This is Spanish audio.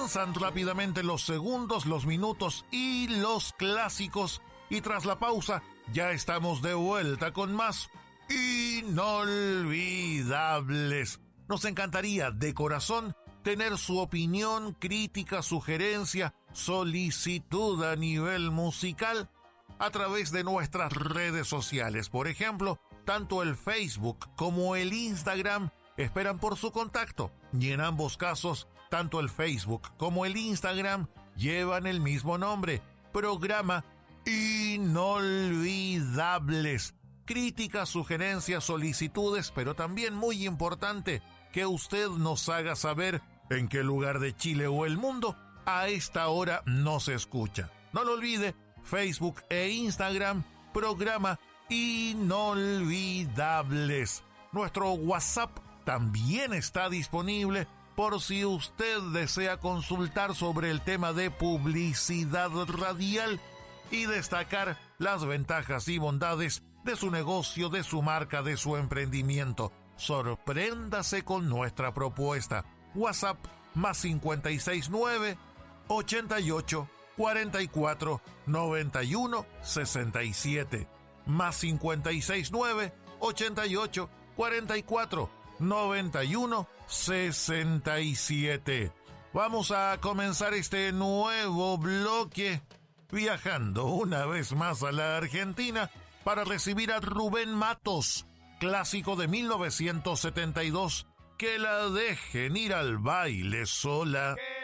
Avanzan rápidamente los segundos, los minutos y los clásicos. Y tras la pausa, ya estamos de vuelta con más Inolvidables. Nos encantaría de corazón tener su opinión, crítica, sugerencia, solicitud a nivel musical a través de nuestras redes sociales. Por ejemplo, tanto el Facebook como el Instagram esperan por su contacto. Y en ambos casos, tanto el Facebook como el Instagram llevan el mismo nombre: Programa Inolvidables. Críticas, sugerencias, solicitudes, pero también muy importante que usted nos haga saber en qué lugar de Chile o el mundo a esta hora nos escucha. No lo olvide, Facebook e Instagram, Programa Inolvidables. Nuestro WhatsApp también está disponible por si usted desea consultar sobre el tema de publicidad radial y destacar las ventajas y bondades de su negocio, de su marca, de su emprendimiento. Sorpréndase con nuestra propuesta. WhatsApp más 569 88 44 91 67 más 569 88 44 91 67. Vamos a comenzar este nuevo bloque viajando una vez más a la Argentina para recibir a Rubén Matos, clásico de 1972, Que la dejen ir al baile sola.